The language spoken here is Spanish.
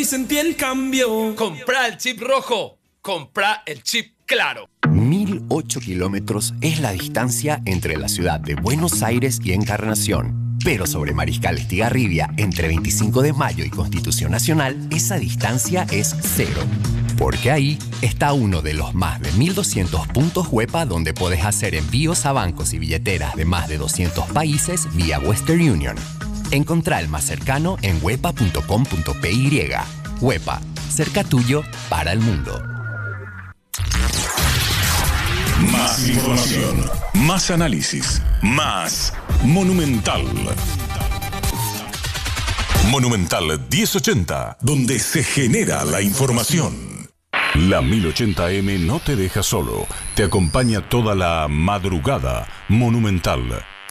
y sentí el cambio. Comprá el chip rojo. Comprá el chip claro. 1008 kilómetros es la distancia entre la ciudad de Buenos Aires y Encarnación. Pero sobre Mariscal Estigarribia, entre 25 de mayo y Constitución Nacional, esa distancia es cero. Porque ahí está uno de los más de 1200 puntos Huepa donde podés hacer envíos a bancos y billeteras de más de 200 países vía Western Union. Encontrá el más cercano en huepa.com.py. Huepa, cerca tuyo para el mundo. Más información, más análisis, más Monumental. Monumental 1080, donde se genera la información. La 1080M no te deja solo, te acompaña toda la madrugada. Monumental